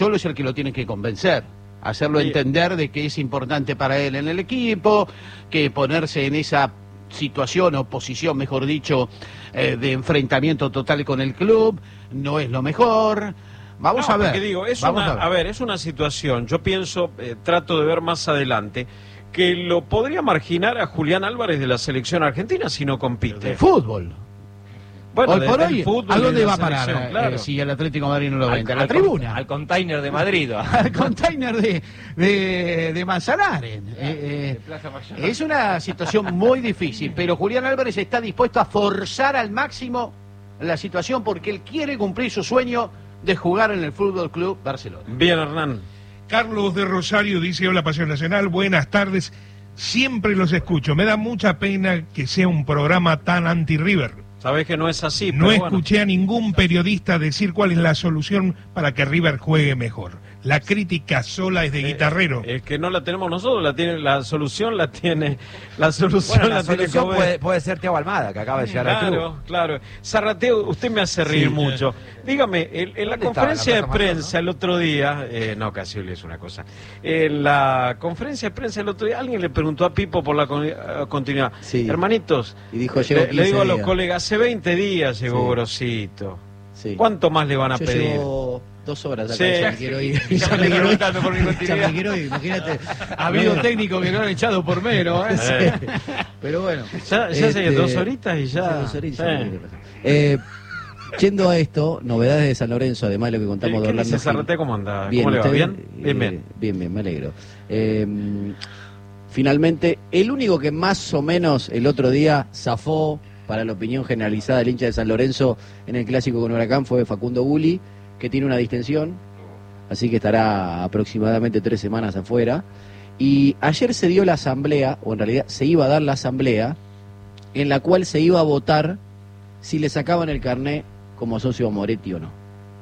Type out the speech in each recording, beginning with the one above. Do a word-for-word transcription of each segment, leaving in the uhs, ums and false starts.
Cholo es el que lo tiene que convencer, hacerlo Sí. entender de que es importante para él en el equipo, que ponerse en esa situación o posición, mejor dicho, eh, de enfrentamiento total con el club, no es lo mejor. Vamos No, a ver. porque digo, es vamos una, a ver. a ver, es una situación, yo pienso, eh, trato de ver más adelante, que lo podría marginar a Julián Álvarez de la selección argentina si no compite. De fútbol. Bueno, hoy de- por del hoy, fútbol ¿a y dónde de la va a parar selección, eh, claro. si el Atlético de Madrid no lo vende? ¿A la al, tribuna? Al container de Madrid. Al container de, de, de Manzanares. Eh, eh, de Plaza Mayor. es una situación muy difícil, pero Julián Álvarez está dispuesto a forzar al máximo la situación porque él quiere cumplir su sueño de jugar en el Fútbol Club Barcelona. Bien, Hernán. Carlos de Rosario dice: hola Pasión Nacional, buenas tardes, siempre los escucho, me da mucha pena que sea un programa tan anti-River. Sabés que no es así, No pero bueno. escuché a ningún periodista decir cuál es la solución para que River juegue mejor. La crítica sola es de guitarrero. Es que no la tenemos nosotros, la tiene, la solución la tiene, la solución Bueno, la la tiene solución Coudet. puede, puede ser Thiago Almada, que acaba de llegar al club. Claro, claro. Zarrateo, usted me hace reír Sí. mucho. Dígame, en, en la ¿Dónde conferencia estaba? de ¿En la Plaza prensa el otro día, eh, no, casi es una cosa. En la conferencia de prensa el otro día, alguien le preguntó a Pipo por la con- eh, continuidad. Sí. Hermanitos, Y dijo, le, llevo le digo a quince los días. colegas, hace veinte días llegó Sí. Grosito. Sí. ¿Cuánto más le van a Yo pedir? llevo dos horas acá Sí. y ya me quiero ir. Ya me estoy preguntando por mi Ya continuidad. me quiero ir, imagínate. Ha habido técnicos que lo han echado por menos. ¿eh? Eh. Pero bueno. Ya, ya hace este, dos horitas y ya. hace dos horitas, Sí. ya me quiero ir. Eh, yendo a esto, novedades de San Lorenzo, además de lo que contamos ¿Qué, de qué Orlando dice Gil. Zarratea? ¿Cómo anda? Bien, ¿Cómo le va? ¿usted? ¿Bien? Bien, Eh, bien. bien, bien, me alegro. Eh, finalmente, el único que más o menos el otro día zafó para la opinión generalizada del hincha de San Lorenzo en el clásico con Huracán fue Facundo Bulli, que tiene una distensión, así que estará aproximadamente tres semanas afuera. Y ayer se dio la asamblea, o en realidad se iba a dar la asamblea, en la cual se iba a votar si le sacaban el carné como socio a Moretti o no.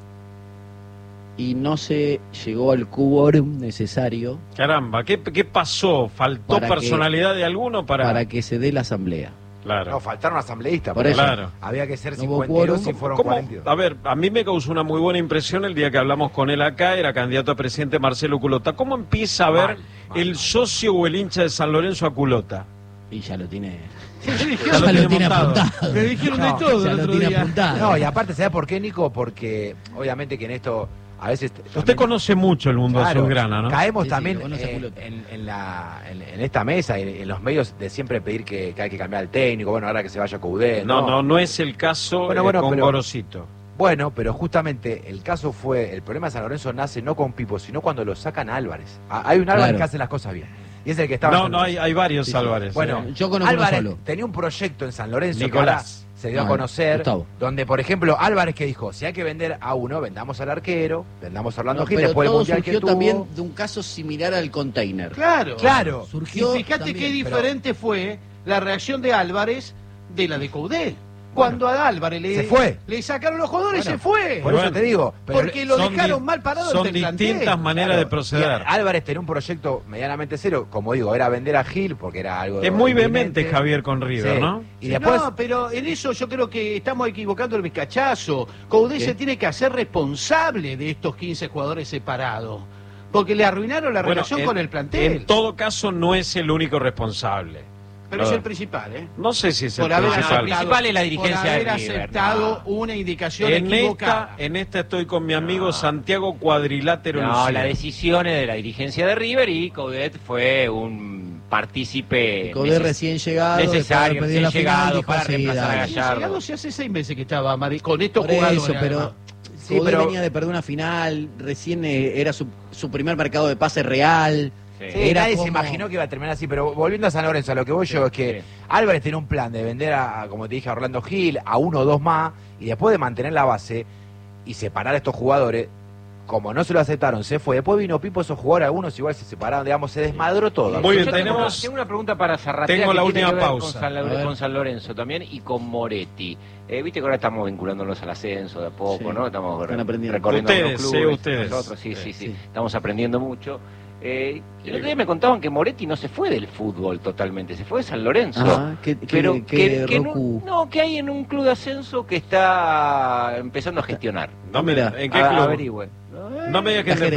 Y no se llegó al quórum necesario Caramba, ¿qué, qué pasó? ¿Faltó Para que- personalidad de alguno para...? para que se dé la asamblea. Claro. No, faltaron asambleístas. Por porque eso. Claro. Había que ser No hubo cincuenta y dos quórum. y fueron ¿Cómo? cuarenta y dos. A ver, a mí me causó una muy buena impresión el día que hablamos con él acá, era candidato a presidente Marcelo Culota. ¿Cómo empieza a ver Mal, mal, el mal. socio o el hincha de San Lorenzo a Culota? Y ya lo tiene. Ya Ya lo lo tiene tiene montado. apuntado. Me dijeron No, de todo ya el lo otro tiene día. apuntado. No, y aparte, ¿sabes por qué, Nico? Porque obviamente que en esto a veces... Usted conoce mucho el mundo Claro, azulgrana, ¿no? Caemos Sí, sí, también lo conoce a eh, Culota. en, en la, en, en esta mesa, en, en los medios, de siempre pedir que, que hay que cambiar el técnico. Bueno, ahora que se vaya Coudet. No, no, no es el caso Bueno, eh, bueno, con pero- Gorosito. Bueno, pero justamente el caso fue, el problema de San Lorenzo nace no con Pipo, sino cuando lo sacan a Álvarez. Ah, hay un Álvarez Claro. que hace las cosas bien. Y es el que estaba en No, San no, hay, Lorenzo. hay varios Sí, sí. Álvarez. Bueno, eh. Yo conozco uno Álvarez solo. tenía un proyecto en San Lorenzo Nicolás. que ahora se dio No, a conocer, Gustavo. donde por ejemplo Álvarez que dijo, si hay que vender a uno, vendamos al arquero, vendamos a Orlando No, Gil, pero después del todo mundial surgió que tuvo. también de un caso similar al container. Claro. Claro. Surgió Y fíjate también, qué pero- diferente fue la reacción de Álvarez de la de Coudet. Cuando a Álvarez le, se fue. le sacaron los jugadores, Bueno, se fue. Por Bueno, eso te digo, pero porque lo son dejaron di- mal parado Son ante el plantel. distintas maneras Claro, de proceder. y Álvarez tenía un proyecto medianamente serio, como digo, era vender a Gil porque era algo Es muy inminente. vehemente Javier con River, Sí. ¿no? Y Sí, después no, pero en eso yo creo que estamos equivocando el bizcachazo. Coudet ¿Qué? se tiene que hacer responsable de estos quince jugadores separados. Porque le arruinaron la Bueno, relación en- con el plantel. En todo caso, no es el único responsable. Pero es Ah. el principal, ¿eh? No sé si es el Por haber principal. aceptado. principal es la dirigencia por haber de River, aceptado no. una indicación En equivocada. esta, en esta estoy con mi amigo Santiago Cuadrilátero No, Lucía. la decisión es de la dirigencia de River y Coudet fue un partícipe Coudet neces- recién llegado, después de necesario, haber perdido recién la final, llegado dijo, para "Sí, reemplazar a dale". Gallardo. Llegado se hace seis meses que estaba Madrid con estos Por jugadores. eso, pero además. Sí, Coudet pero- venía de perder una final, recién eh, era su, su primer mercado de pase real. Sí. Sí, Era nadie se como- imaginó que iba a terminar así, pero volviendo a San Lorenzo, a lo que voy yo es que Sí. Álvarez tenía un plan de vender a, como te dije, a Orlando Gil, a uno o dos más, y después de mantener la base y separar a estos jugadores, como no se lo aceptaron, se fue. Después vino Pipo, esos jugadores, algunos igual se separaron, digamos, se desmadró todo. Muy bien, Yo tengo tenemos- una- Tengo una pregunta para Zarratea. Tengo que la tiene última que ver pausa. Con San, A ver. con San Lorenzo también y con Moretti. Eh, Viste que ahora estamos vinculándonos al ascenso de a poco, Sí. ¿no? Estamos Están aprendiendo. recorriendo Ustedes, los sí, clubes. ustedes. Nosotros, sí, sí, sí, Sí. Estamos aprendiendo mucho. Eh, el otro día me contaban que Moretti no se fue del fútbol totalmente, se fue de San Lorenzo. Ah, que, que, pero que que, que no, Roku- no, que hay en un club de ascenso que está empezando a gestionar. No me, Mira, ¿En qué A- club? Averigüen. No me digas que Está